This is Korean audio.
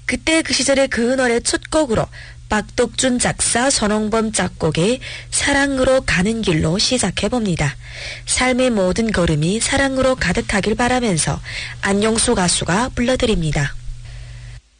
그때 그 시절의 그 노래 첫 곡으로 박덕준 작사 선홍범 작곡의 사랑으로 가는 길로 시작해봅니다. 삶의 모든 걸음이 사랑으로 가득하길 바라면서 안용수 가수가 불러드립니다.